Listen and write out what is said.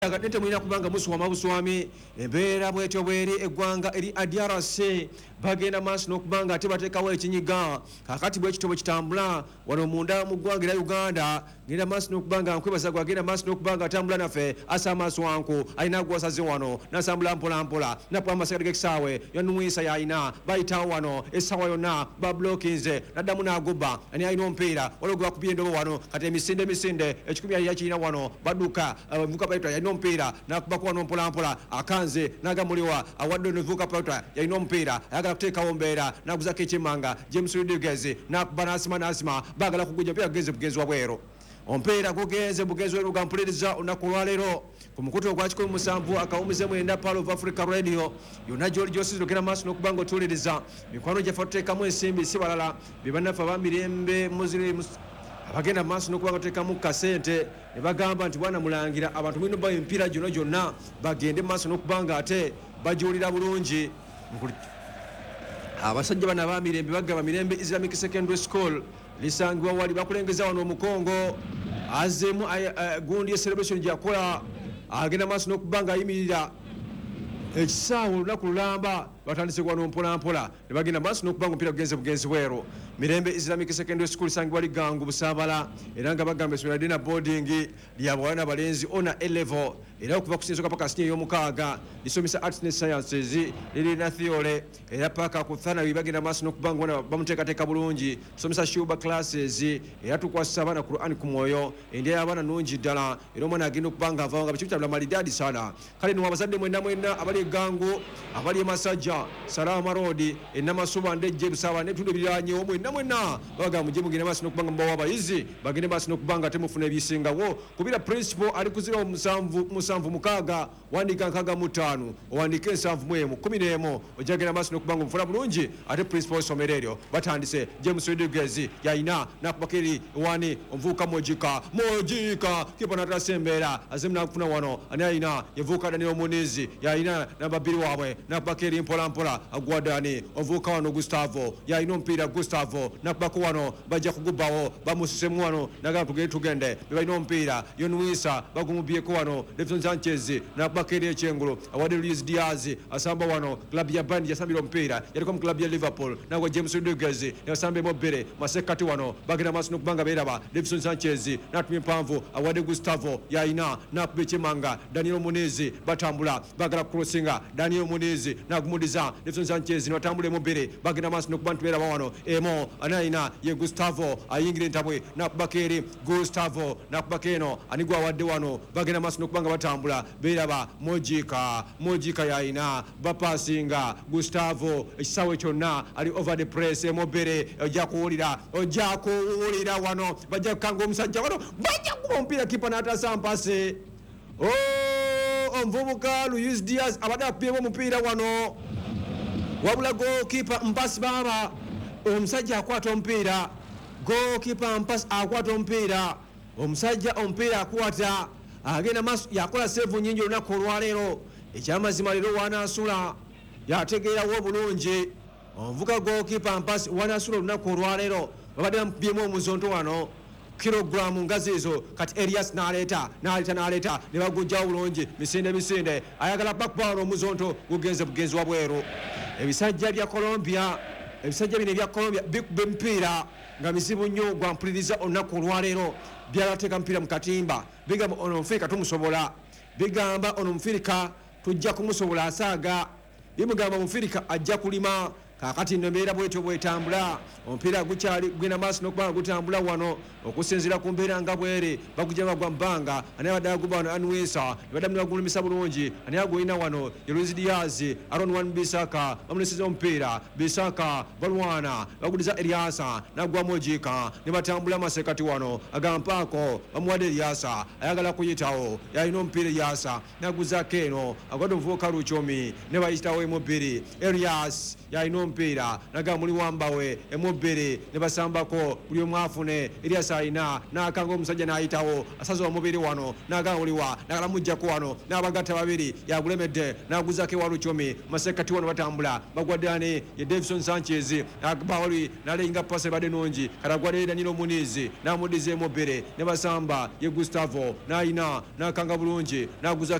agatete mwina kubanga muswama buswami embeera bwetyo bweri eggwanga eri ADRC bagenda maaso n'okubanga ate bateekawo ekinyiga kakati bwekitobo kitambula wano munda mu ggwanga era Uganda ngenda maaso n'okubanga nkwebaza gwagenda maaso n'okubanga atambula naffe asa amaaso wanku alina gwasaze wano nasambula mpolampola nakuba amasekati g'ekisaawe yonumwisa yayina bayitawo wano essaawa yonna bablokinze naddamu n'agubba ani alina omupiira waliwo gwe bakubye endobo wano kati emisinde ekikumi yali yakirina wano badduka vuka bayita yalina omupiira nakubako wano mpolampola akanze nagamuliwa awadde nevuka bayita yalina omupiira ayagala kuteekawo mbeera naguzako ekyemmanga James Rodriguez nakuba nasima baagala kugujja omupiira gugenze bugenzi wabweru omupiira gugenze bugenzi wabweru gampuliriza olunaku olwaleero ku mukutu ogwa 17 akawumize mwenda Pearl of Africa Radio yonna gyoli gyosizira ogenda maaso n'okubanga otuuliriza mikwano gyaffe tuteekamu ensimbi si balala be bannaffe abamirembe muzire abagenda maaso n'okubanga tuteekamu kasente ne bagamba nti bwana mulangira abantu mulina obbawa emipiira gyonna bagende maaso n'okubanga ate bagiwulira bulungi abasajja bana abamirembe bagamba Mirembe Islamic Secondary School lisangibwa wali bakulengeza wano omukongo azemu gundi celebration gyakola agenda maaso n'okubanga ayimirira ekisaawe olunaku lulamba batandise wano mpolampola ne bagenda maaso n'okubanga omupiira gugenze bugenzi bweru Mirembe Islamic Secondary School lisangibwa ligangu Busaabala era nga bagamba essomero lina boarding lyabawala n'abalenzi ona A-level era okuva ku sinzoka paka siniya ey'omukaaga lisomesa arts ne sciences lirina theory era paka ku thanawi bagenda maaso n'okubanga bona bamuteekateeka bulungi tusomesa shuba classes era tukwasisa abaana Quran ku mwoyo endya y'abaana nungi ddala era omwana agenda okubanga avawo nga bikibitabula malidadi sana kale no abazadde mwenda abali egangu abali emasajja Salama Road enamasuba ndejje Busaabala n'ebitundu ebiriraanye mwena baga mujje mugenda maaso n'okubanga mubawa abayizi bagende maaso n'okubanga temufuna ebisingawo kubira principal ali kuzira musanvu mukaaga wandika nkaaga mu ttaano owandike 7 ojagenda maaso n'okubanga omufuna bulungi ate principal essomero eryo batandise James Rodriguez yayina nakubakeri wani omuvuuka mojika kipa natasembeera azemu nakufuna wano ani ayina yevuuka Daniel Munizi yayina nababiri waabwe nakubakeri mpolampola agwadani omuvuuka wano Gustavo yayina omupiira Gustavo nakubako wano bajja kugubbawo bamusisemu wano nagamba tugende bebalina omupiira yonwisa bagumubyeko wano Davidson Sanchez nakubakeri ekyengulu awadde Luis Diaz asamba wano klabu ya Bandi yasambira omupiira yaliko mu klabu ya Liverpool nagwa James Rodriguez yasamba mobere masekati wano bagenda maaso n'okubanga beeraba Davidson Sanchez natumye empanvu awadde Gustavo yayina nakuba ekyemmanga Daniel Munizi batambula bagala crossinga Daniel Munizi nagumudiza Davidson Sanchez nibatambula emobere bagenda maaso n'okuba ntubeeraba wano emo anayina ye Gustavo ayingira entabwe nakubakeri Gustavo nakubakeno anigwa awadde wano bagenda maaso n'okubanga batambula beeraba mojika yayina bapasinga Gustavo ekisaawe kyonna ali over the press emobere ojja kuwulira wano bajja kukanga omusajja wano bajja kuba omupiira kipa n'atasampase omuvubuka Luis Diaz abadde akupyemu omupiira wano wabula goalkeeper mpasi baba omusajja akwata omupiira goalkeeper mpasi akwata omupiira omusajja omupiira akwata agenda maaso yakola save nyingi olunaku olwaleero ekyamazima leero wanaasula yategeerawo obulungi omuvuka goalkeeper mpasi wanaasula olunaku olwaleero babadde bamubyemu omuzonto wano kilogramu ngazizo kati Elias naleta ne bagujjawo bulungi misinde ayagala bakubaala omuzonto gugenze bugenzi wabweru ebisajja bya Colombia bikuba emipiira nga mizibu nnyo gwampuliriza olunaku olwaleero byalateeka emipiira mu katimba bigamba ono omufirika tumusobola bigamba ono omufirika tujja kumusobola asaaga bimugamba omufirika ajja kulima kakati nembeera bwetyo bwetambula omupiira gukyali gugenda maaso n'okubanga gutambula wano okusinziira ku mbeera nga bwere bagujja bagwa mbanga ani abadde aguba wano Anwesa nebaddamu nebagulumisa bulungi ani agulina wano Luis Diaz Aaron Wan Bisaka bamunesiza omupiira Bisaka balwana baguliza Eliasa nagwa mojika ne batambula masekati wano agampaako bamuwadde Eliasa ayagala kuyitawo yalina omupiira Eliasa naguzako eno agwadde omuvubuka Luchomi ne bayitawo emubiri Elias yalina omupiira naga muli wambawe emubbiri ne basambako buli omu afune Elias alina n'akanga omusajja n'ayitawo asaza omubiri wano naga oliwa nagala mujjako wano n'abagatta babiri yagulemedde n'aguzako ewa Luchomi masekati wano batambula bagwaddane ye Davison Sanchez akbawoli nalenga pase bade nungi karagwade Danilo Muniz n'amuddize emubbiri ne basamba ye Gustavo n'ayina n'akanga bulungi n'aguza